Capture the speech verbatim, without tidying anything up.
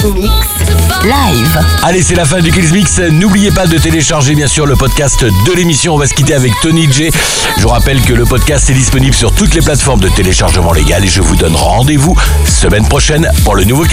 Mix live. Allez, c'est la fin du Kills Mix. N'oubliez pas de télécharger bien sûr le podcast de l'émission. On va se quitter avec Tony J. Je vous rappelle que le podcast est disponible sur toutes les plateformes de téléchargement légal et je vous donne rendez-vous semaine prochaine pour le nouveau Kills